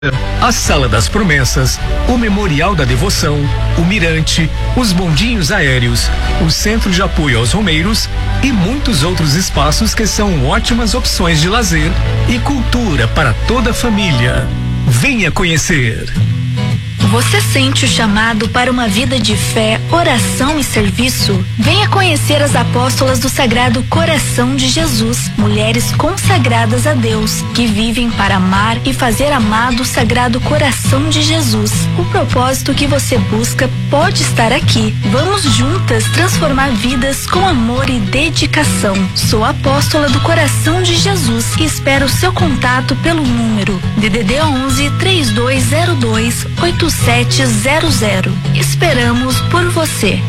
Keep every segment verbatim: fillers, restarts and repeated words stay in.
A Sala das Promessas, o Memorial da Devoção, o Mirante, os bondinhos aéreos, o Centro de Apoio aos Romeiros e muitos outros espaços que são ótimas opções de lazer e cultura para toda a família. Venha conhecer. Você sente o chamado para uma vida de fé, oração e serviço? Venha conhecer as apóstolas do Sagrado Coração de Jesus, mulheres consagradas a Deus, que vivem para amar e fazer amado o Sagrado Coração de Jesus. O propósito que você busca pode estar aqui. Vamos juntas transformar vidas com amor e dedicação. Sou apóstola do Coração de Jesus e espero o seu contato pelo número D D D onze, três dois zero dois, oito sete zero zero. Esperamos por você.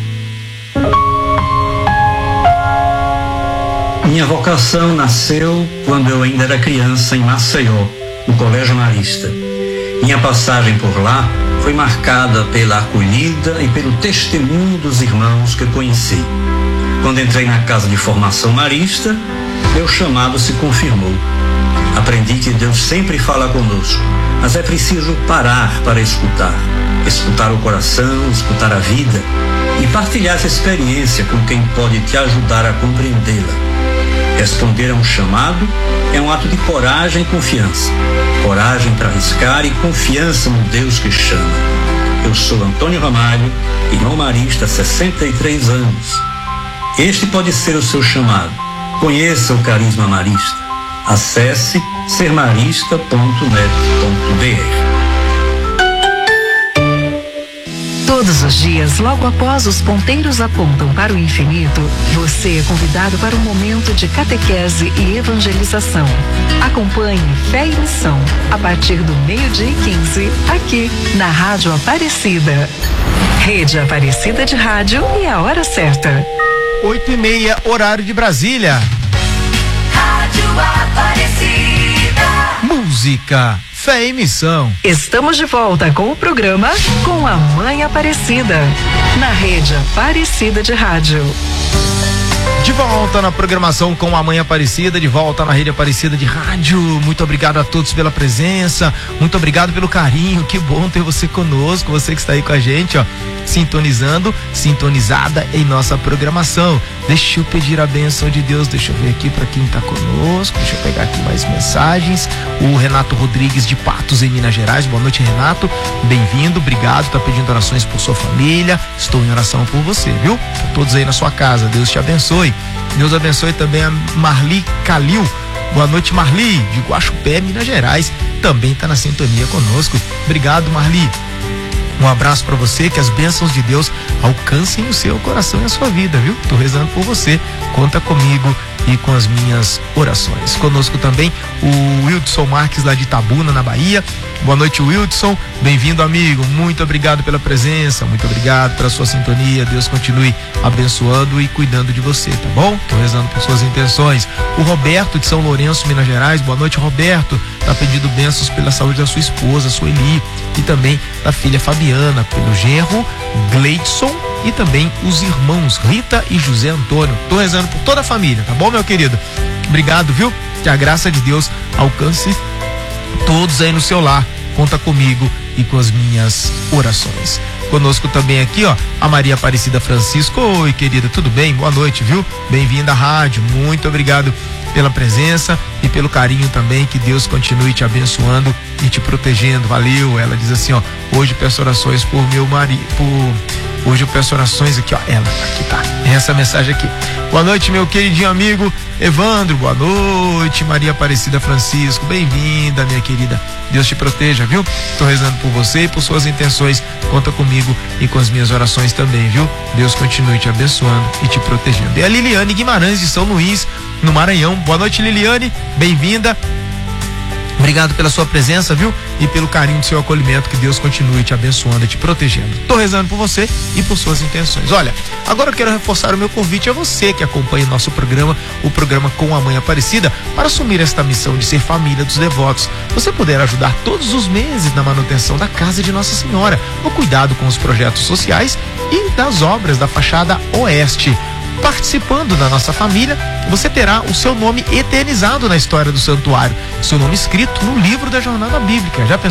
Minha vocação nasceu quando eu ainda era criança em Maceió, no Colégio Marista. Minha passagem por lá foi marcada pela acolhida e pelo testemunho dos irmãos que eu conheci. Quando entrei na casa de formação marista, meu chamado se confirmou. Aprendi que Deus sempre fala conosco, mas é preciso parar para escutar. Escutar o coração, escutar a vida e partilhar essa experiência com quem pode te ajudar a compreendê-la. Responder a um chamado é um ato de coragem e confiança. Coragem para arriscar e confiança no Deus que chama. Eu sou Antônio Ramalho, irmão marista há sessenta e três anos. Este pode ser o seu chamado. Conheça o carisma marista. Acesse ser marista ponto net ponto b r. Todos os dias, logo após os ponteiros apontam para o infinito, você é convidado para um momento de catequese e evangelização. Acompanhe Fé e Missão, a partir do meio-dia e quinze, aqui na Rádio Aparecida. Rede Aparecida de Rádio e a hora certa. Oito e meia, horário de Brasília. Rádio Aparecida. Música, fé e missão. Estamos de volta com o programa Com a Mãe Aparecida, na Rede Aparecida de Rádio. De volta na programação Com a Mãe Aparecida, de volta na Rede Aparecida de Rádio. Muito obrigado a todos pela presença, muito obrigado pelo carinho, que bom ter você conosco, você que está aí com a gente, ó, sintonizando, sintonizada em nossa programação. Deixa eu pedir a bênção de Deus, deixa eu ver aqui para quem está conosco, deixa eu pegar aqui mais mensagens. O Renato Rodrigues de Patos, em Minas Gerais. Boa noite, Renato, bem-vindo, obrigado, tá pedindo orações por sua família, estou em oração por você, viu? Por todos aí na sua casa, Deus te abençoe. Deus abençoe também a Marli Calil. Boa noite, Marli, de Guaxupé, Minas Gerais, também está na sintonia conosco. Obrigado, Marli. Um abraço para você, que as bênçãos de Deus alcancem o seu coração e a sua vida, viu? Tô rezando por você, conta comigo e com as minhas orações. Conosco também o Wildson Marques, lá de Itabuna, na Bahia. Boa noite, Wildson, bem-vindo, amigo, muito obrigado pela presença, muito obrigado pela sua sintonia. Deus continue abençoando e cuidando de você, tá bom? Tô rezando por suas intenções. O Roberto, de São Lourenço, Minas Gerais. Boa noite, Roberto, tá pedindo bênçãos pela saúde da sua esposa, Sueli, e também da filha Fabiana, pelo genro Gleidson e também os irmãos Rita e José Antônio. Tô rezando por toda a família, tá bom, meu querido? Obrigado, viu? Que a graça de Deus alcance todos aí no seu lar. Conta comigo e com as minhas orações. Conosco também aqui, ó, a Maria Aparecida Francisco. Oi, querida, tudo bem? Boa noite, viu? Bem-vinda à rádio, muito obrigado pela presença e pelo carinho também. Que Deus continue te abençoando e te protegendo. Valeu. Ela diz assim, ó, hoje peço orações por meu marido, por... Hoje eu peço orações aqui, ó, ela, aqui tá, essa mensagem aqui. Boa noite, meu queridinho amigo Evandro, boa noite, Maria Aparecida Francisco, bem-vinda, minha querida, Deus te proteja, viu? Tô rezando por você e por suas intenções, conta comigo e com as minhas orações também, viu? Deus continue te abençoando e te protegendo. E a Liliane Guimarães, de São Luís, no Maranhão. Boa noite, Liliane, bem-vinda. Obrigado pela sua presença, viu? E pelo carinho do seu acolhimento. Que Deus continue te abençoando e te protegendo. Tô rezando por você e por suas intenções. Olha, agora eu quero reforçar o meu convite a você que acompanha o nosso programa, o programa Com a Mãe Aparecida, para assumir esta missão de ser família dos devotos. Você poderá ajudar todos os meses na manutenção da Casa de Nossa Senhora, no cuidado com os projetos sociais e das obras da fachada oeste. participando da nossa família, você terá o seu nome eternizado na história do santuário, seu nome escrito no livro da jornada bíblica. Já pensou?